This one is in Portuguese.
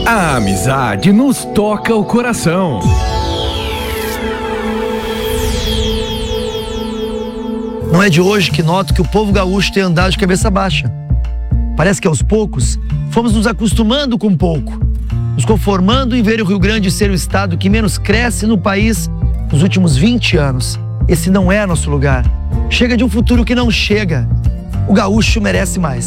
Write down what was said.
A amizade nos toca o coração. Não é de hoje que noto que o povo gaúcho tem andado de cabeça baixa. Parece que aos poucos fomos nos acostumando com pouco, nos conformando em ver o Rio Grande ser o estado que menos cresce no país nos últimos 20 anos. Esse não é nosso lugar. Chega de um futuro que não chega. O gaúcho merece mais.